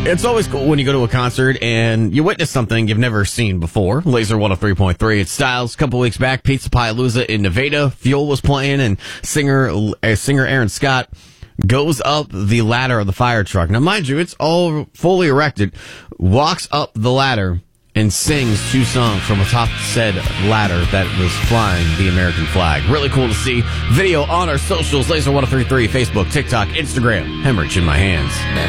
It's always cool when you go to a concert and you witness something you've never seen before. Laser 103.3. It's Styles. A couple weeks back, Pizza Palooza in Nevada. Fuel was playing, and singer Aaron Scott goes up the ladder of the fire truck. Now, mind you, it's all fully erected. Walks up the ladder and sings 2 songs from atop said ladder that was flying the American flag. Really cool to see. Video on our socials, Laser 103.3, Facebook, TikTok, Instagram. Hemorrhage in my hands.